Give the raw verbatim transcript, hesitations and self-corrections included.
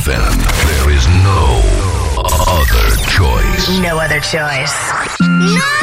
M. There is no other choice. No other choice. No!